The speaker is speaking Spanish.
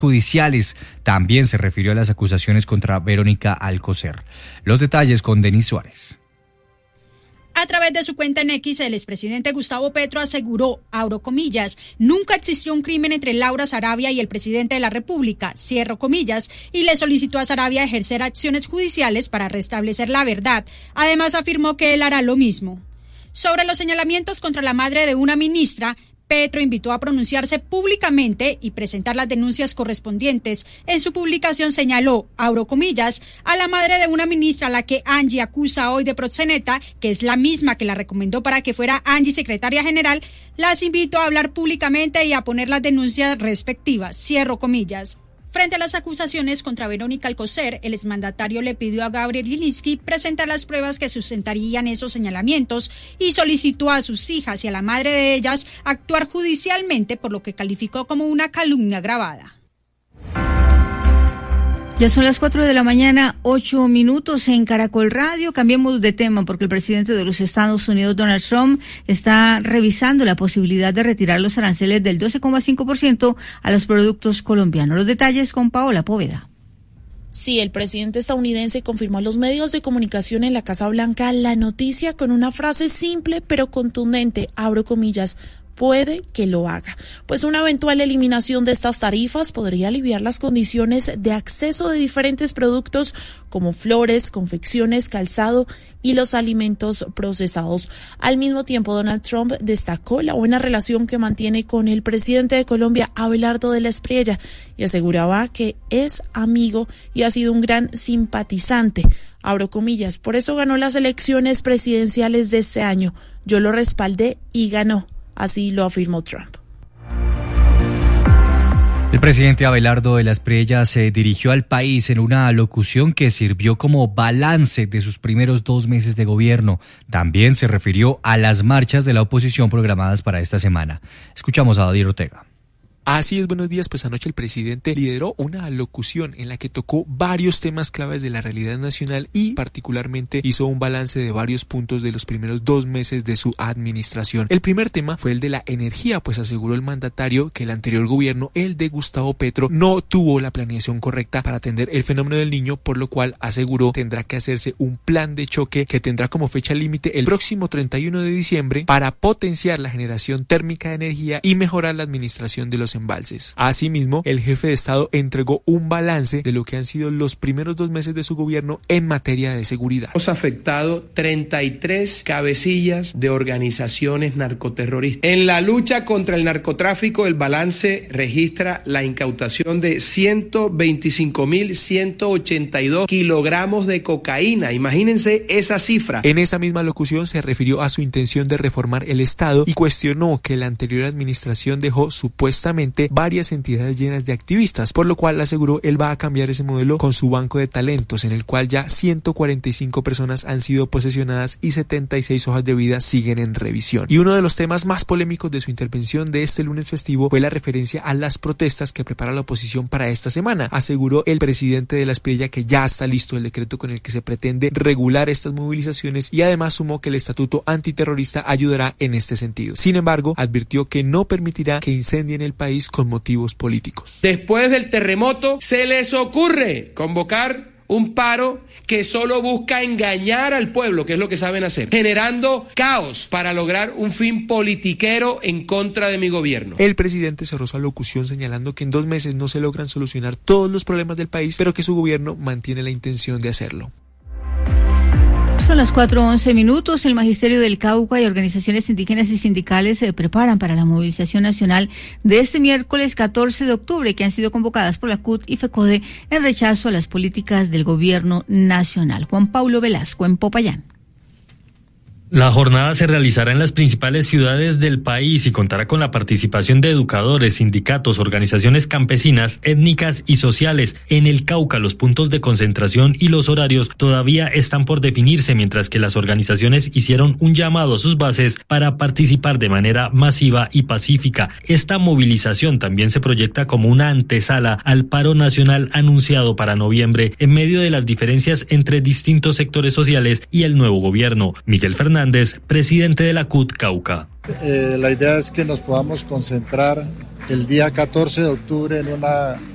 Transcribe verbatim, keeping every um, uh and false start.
judiciales. También se refirió a las acusaciones contra Verónica Alcocer. Los detalles con Denis Suárez. A través de su cuenta en X, el expresidente Gustavo Petro aseguró, abro comillas, nunca existió un crimen entre Laura Sarabia y el presidente de la República, cierro comillas, y le solicitó a Sarabia ejercer acciones judiciales para restablecer la verdad. Además, afirmó que él hará lo mismo. Sobre los señalamientos contra la madre de una ministra, Petro invitó a pronunciarse públicamente y presentar las denuncias correspondientes. En su publicación señaló, abro comillas, a la madre de una ministra a la que Angie acusa hoy de proxeneta, que es la misma que la recomendó para que fuera Angie secretaria general, las invito a hablar públicamente y a poner las denuncias respectivas, cierro comillas. Frente a las acusaciones contra Verónica Alcocer, el exmandatario le pidió a Gabriel Gilinski presentar las pruebas que sustentarían esos señalamientos y solicitó a sus hijas y a la madre de ellas actuar judicialmente por lo que calificó como una calumnia grabada. Ya son las cuatro de la mañana, ocho minutos en Caracol Radio. Cambiemos de tema porque el presidente de los Estados Unidos, Donald Trump, está revisando la posibilidad de retirar los aranceles del doce coma cinco por ciento a los productos colombianos. Los detalles con Paola Poveda. Sí, el presidente estadounidense confirmó a los medios de comunicación en la Casa Blanca la noticia con una frase simple pero contundente, abro comillas, puede que lo haga, pues una eventual eliminación de estas tarifas podría aliviar las condiciones de acceso de diferentes productos como flores, confecciones, calzado y los alimentos procesados. Al mismo tiempo, Donald Trump destacó la buena relación que mantiene con el presidente de Colombia, Abelardo de la Espriella, y aseguraba que es amigo y ha sido un gran simpatizante. Abro comillas, por eso ganó las elecciones presidenciales de este año. Yo lo respaldé y ganó. Así lo afirmó Trump. El presidente Abelardo de la Espriella se dirigió al país en una alocución que sirvió como balance de sus primeros dos meses de gobierno. También se refirió a las marchas de la oposición programadas para esta semana. Escuchamos a David Ortega. Así es, buenos días. Pues anoche el presidente lideró una alocución en la que tocó varios temas claves de la realidad nacional y particularmente hizo un balance de varios puntos de los primeros dos meses de su administración. El primer tema fue el de la energía, pues aseguró el mandatario que el anterior gobierno, el de Gustavo Petro, no tuvo la planeación correcta para atender el fenómeno del Niño, por lo cual aseguró tendrá que hacerse un plan de choque que tendrá como fecha límite el próximo treinta y uno de diciembre para potenciar la generación térmica de energía y mejorar la administración de los embalses. Asimismo, el jefe de Estado entregó un balance de lo que han sido los primeros dos meses de su gobierno en materia de seguridad. Hemos afectado treinta y tres cabecillas de organizaciones narcoterroristas. En la lucha contra el narcotráfico, el balance registra la incautación de ciento veinticinco mil ciento ochenta y dos kilogramos de cocaína. Imagínense esa cifra. En esa misma locución se refirió a su intención de reformar el Estado y cuestionó que la anterior administración dejó supuestamente varias entidades llenas de activistas, por lo cual aseguró él va a cambiar ese modelo con su banco de talentos, en el cual ya ciento cuarenta y cinco personas han sido posesionadas y setenta y seis hojas de vida siguen en revisión. Y uno de los temas más polémicos de su intervención de este lunes festivo fue la referencia a las protestas que prepara la oposición para esta semana. Aseguró el presidente de la Espriella que ya está listo el decreto con el que se pretende regular estas movilizaciones y además sumó que el estatuto antiterrorista ayudará en este sentido. Sin embargo, advirtió que no permitirá que incendien el país con motivos políticos. Después del terremoto, se les ocurre convocar un paro que solo busca engañar al pueblo, que es lo que saben hacer, generando caos para lograr un fin politiquero en contra de mi gobierno. El presidente cerró su alocución señalando que en dos meses no se logran solucionar todos los problemas del país, pero que su gobierno mantiene la intención de hacerlo. Son las cuatro once minutos. El Magisterio del Cauca y organizaciones indígenas y sindicales se preparan para la movilización nacional de este miércoles catorce de octubre, que han sido convocadas por la C U T y FECODE en rechazo a las políticas del gobierno nacional. Juan Paulo Velasco, en Popayán. La jornada se realizará en las principales ciudades del país y contará con la participación de educadores, sindicatos, organizaciones campesinas, étnicas y sociales. En el Cauca, los puntos de concentración y los horarios todavía están por definirse, mientras que las organizaciones hicieron un llamado a sus bases para participar de manera masiva y pacífica. Esta movilización también se proyecta como una antesala al paro nacional anunciado para noviembre, en medio de las diferencias entre distintos sectores sociales y el nuevo gobierno. Miguel Fernández, presidente de la C U T Cauca. Eh, la idea es que nos podamos concentrar el día catorce de octubre en una